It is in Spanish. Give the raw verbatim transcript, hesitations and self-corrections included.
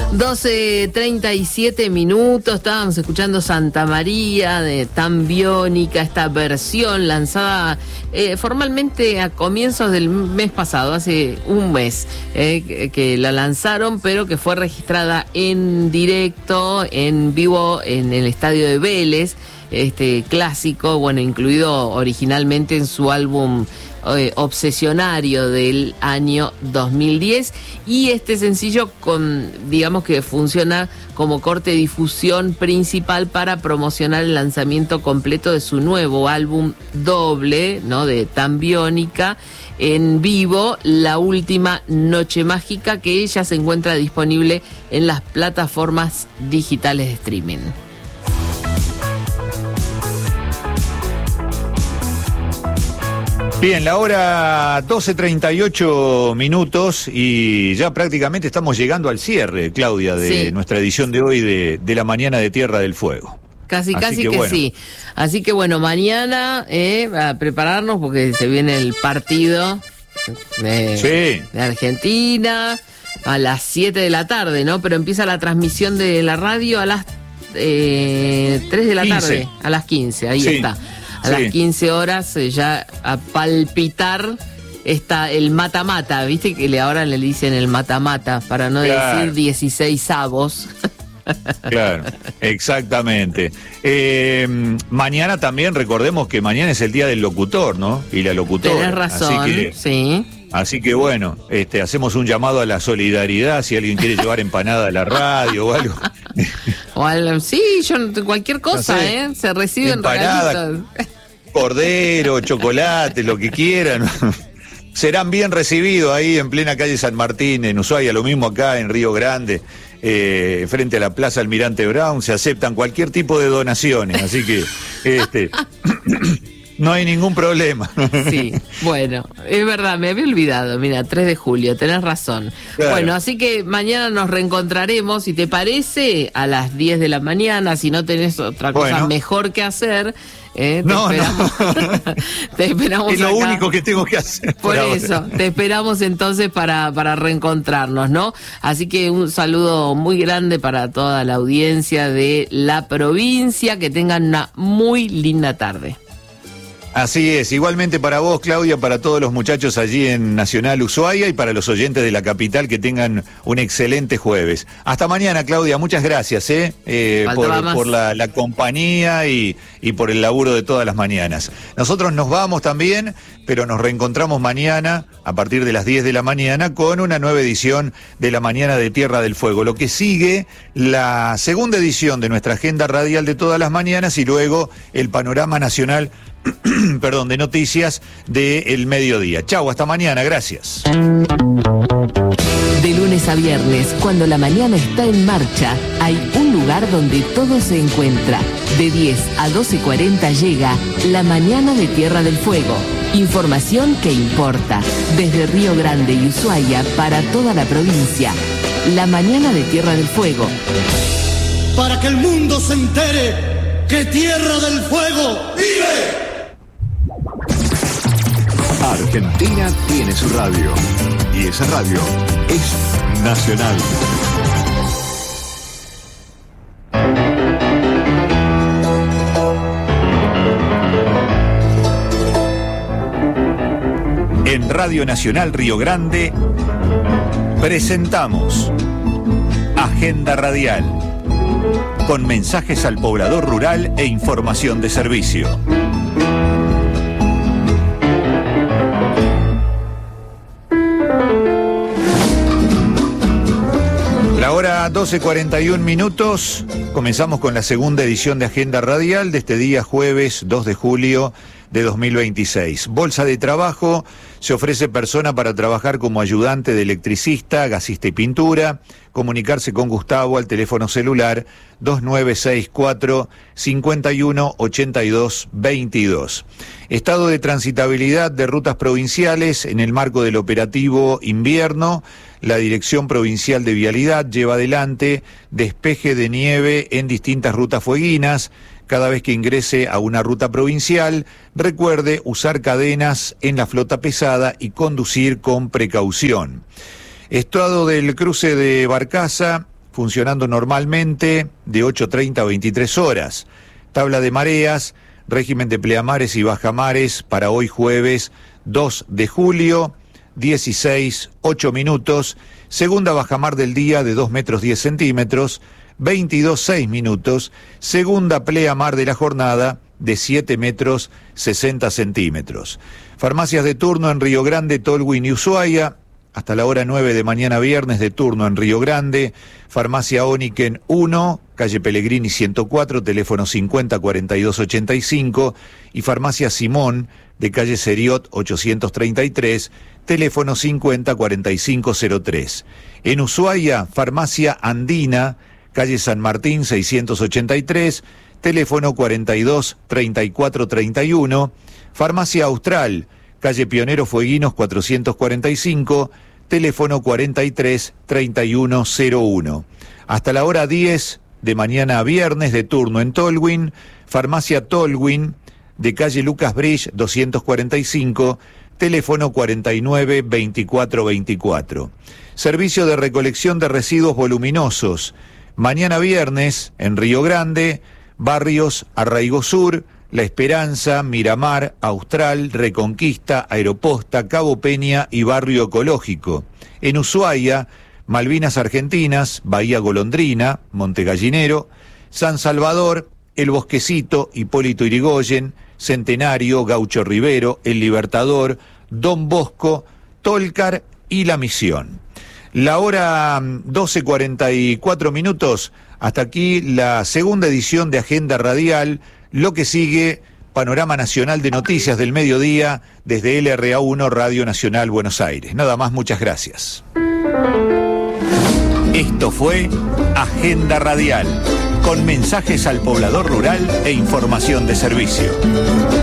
doce treinta y siete minutos, estábamos escuchando Santa María de Tan Biónica, esta versión lanzada eh, formalmente a comienzos del mes pasado, hace un mes eh, que, que la lanzaron, pero que fue registrada en directo, en vivo, en el estadio de Vélez, este clásico, bueno, incluido originalmente en su álbum Eh, obsesionario del año dos mil diez, y este sencillo con, digamos que funciona como corte de difusión principal para promocionar el lanzamiento completo de su nuevo álbum doble, ¿no?, de Tan Biónica, en vivo, La Última Noche Mágica, que ya se encuentra disponible en las plataformas digitales de streaming. Bien, la hora doce treinta y ocho minutos y ya prácticamente estamos llegando al cierre, Claudia, de sí. nuestra edición de hoy de, de la mañana de Tierra del Fuego. Casi, Así casi que, que bueno. sí. Así que bueno, mañana eh, a prepararnos porque se viene el partido de, sí. de Argentina a las siete de la tarde, ¿no? Pero empieza la transmisión de la radio a las eh, tres de la quince. Tarde, a las quince, ahí sí. está. A sí. las quince horas eh, ya a palpitar está el mata-mata, ¿viste? Que le, ahora le dicen el mata-mata, para no claro. decir dieciséis avos. Claro, exactamente. Eh, mañana también, recordemos que mañana es el día del locutor, ¿no? Y la locutora. Tenés razón, así que, sí. Así que bueno, este, hacemos un llamado a la solidaridad, si alguien quiere llevar empanada a la radio o algo. O al, sí, yo cualquier cosa, no sé, ¿eh? Se reciben regalitos. Cordero, chocolate, lo que quieran. Serán bien recibidos ahí en plena calle San Martín, en Ushuaia, lo mismo acá en Río Grande, eh, frente a la Plaza Almirante Brown, se aceptan cualquier tipo de donaciones, así que este no hay ningún problema. Sí, bueno, es verdad, me había olvidado, mira, tres de julio, tenés razón. Claro. Bueno, así que mañana nos reencontraremos, si te parece, a las diez de la mañana, si no tenés otra cosa bueno. mejor que hacer. Eh, te no, esperamos, no. Te esperamos es lo acá. único que tengo que hacer. Por, por eso, ahora. Te esperamos entonces para, para reencontrarnos, ¿no? Así que un saludo muy grande para toda la audiencia de la provincia, que tengan una muy linda tarde. Así es, igualmente para vos, Claudia, para todos los muchachos allí en Nacional Ushuaia y para los oyentes de la capital, que tengan un excelente jueves. Hasta mañana, Claudia, muchas gracias eh, eh, por, por la, la compañía y, y por el laburo de todas las mañanas. Nosotros nos vamos también, pero nos reencontramos mañana a partir de las diez de la mañana con una nueva edición de la Mañana de Tierra del Fuego. Lo que sigue, la segunda edición de nuestra agenda radial de todas las mañanas y luego el panorama nacional perdón, de noticias del mediodía. Chau, hasta mañana, gracias. De lunes a viernes, cuando la mañana está en marcha, hay un lugar donde todo se encuentra. De diez a doce y cuarenta llega la Mañana de Tierra del Fuego. Información que importa. Desde Río Grande y Ushuaia para toda la provincia. La Mañana de Tierra del Fuego. Para que el mundo se entere que Tierra del Fuego vive. Argentina tiene su radio y esa radio es nacional. En Radio Nacional Río Grande presentamos Agenda Radial, con mensajes al poblador rural e información de servicio. La hora doce cuarenta y un minutos, comenzamos con la segunda edición de Agenda Radial de este día jueves dos de julio de dos mil veintiséis. Bolsa de trabajo, se ofrece persona para trabajar como ayudante de electricista, gasista y pintura. Comunicarse con Gustavo al teléfono celular dos nueve seis cuatro, cinco uno, ocho dos dos dos. Estado de transitabilidad de rutas provinciales en el marco del operativo invierno. La Dirección Provincial de Vialidad lleva adelante despeje de nieve en distintas rutas fueguinas. Cada vez que ingrese a una ruta provincial, recuerde usar cadenas en la flota pesada y conducir con precaución. Estado del cruce de Barcaza, funcionando normalmente de ocho treinta a veintitrés horas. Tabla de mareas, régimen de pleamares y bajamares para hoy jueves dos de julio, dieciséis, ocho minutos. Segunda bajamar del día de dos metros diez centímetros, veintidós, seis minutos. Segunda pleamar de la jornada de siete metros sesenta centímetros. Farmacias de turno en Río Grande, Tolwyn y Ushuaia, hasta la hora nueve de mañana viernes de turno en Río Grande. Farmacia Oniken uno, calle Pellegrini ciento cuatro, teléfono cincuenta cuarenta y dos ochenta y cinco. Y Farmacia Simón, de calle Seriot ochocientos treinta y tres, teléfono cincuenta cuarenta y cinco cero tres. En Ushuaia, Farmacia Andina, calle San Martín seiscientos ochenta y tres, teléfono cuarenta y dos treinta y cuatro treinta y uno. Farmacia Austral, calle Pionero Fueguinos cuatrocientos cuarenta y cinco, teléfono cuarenta y tres treinta y uno cero uno. Hasta la hora diez de mañana a viernes de turno en Tolwyn, Farmacia Tolwyn, de calle Lucas Bridge doscientos cuarenta y cinco, teléfono cuarenta y nueve veinticuatro veinticuatro. Servicio de recolección de residuos voluminosos. Mañana viernes en Río Grande, barrios Arraigo Sur, La Esperanza, Miramar, Austral, Reconquista, Aeroposta, Cabo Peña y Barrio Ecológico. En Ushuaia, Malvinas Argentinas, Bahía Golondrina, Montegallinero, San Salvador, El Bosquecito, Hipólito Yrigoyen, Centenario, Gaucho Rivero, El Libertador, Don Bosco, Tolcar y La Misión. La hora doce cuarenta y cuatro minutos, hasta aquí la segunda edición de Agenda Radial. Lo que sigue, panorama nacional de noticias del mediodía desde L R A uno Radio Nacional Buenos Aires. Nada más, muchas gracias. Esto fue Agenda Radial, con mensajes al poblador rural e información de servicio.